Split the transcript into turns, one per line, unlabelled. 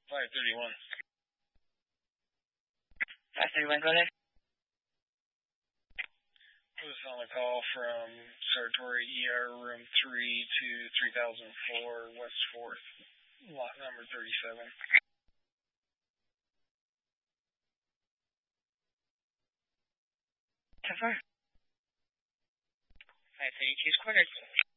531.
531, go ahead.
I was on a call from Sartori ER room 3 to 3004 West 4th, lot number 37.
10-4. 532 quartered.